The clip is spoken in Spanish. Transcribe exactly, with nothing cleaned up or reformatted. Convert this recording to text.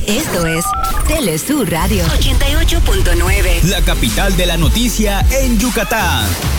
Esto es Telesur Radio ochenta y ocho punto nueve. La capital de la noticia en Yucatán.